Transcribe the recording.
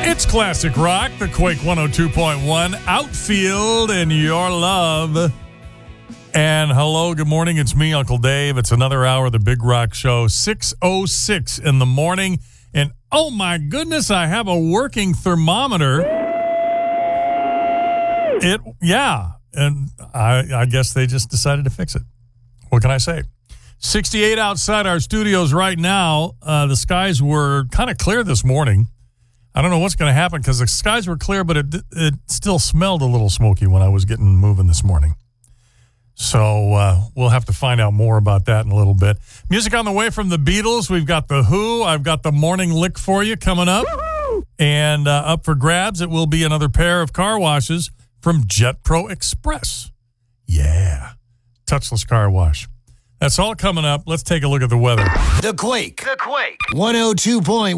It's classic rock, the Quake 102.1, Outfield and Your Love. And hello, good morning. It's me, Uncle Dave. It's another hour of the Big Rock Show, 6:06 in the morning. And oh my goodness, I have a working thermometer. And I guess they just decided to fix it. What can I say? 68 outside our studios right now. The skies were kind of clear this morning. I don't know what's going to happen because the skies were clear, but it still smelled a little smoky when I was getting moving this morning. So we'll have to find out more about that in a little bit. Music on the way from the Beatles. We've got The Who. I've got the morning lick for you coming up. Woo-hoo! And up for grabs, it will be another pair of car washes from Jet Pro Express. Yeah. Touchless car wash. That's all coming up. Let's take a look at the weather. The Quake 102.1.